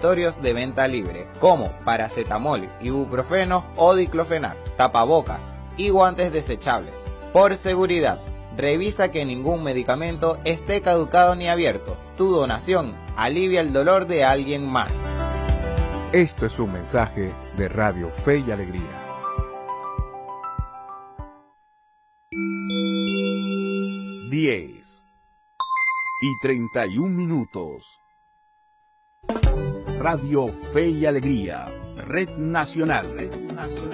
antiinflamatorios de venta libre, como paracetamol, ibuprofeno o diclofenac, tapabocas y guantes desechables. Por seguridad, revisa que ningún medicamento esté caducado ni abierto. Tu donación alivia el dolor de alguien más. Esto es un mensaje de Radio Fe y Alegría. 10:31. Radio Fe y Alegría, Red Nacional.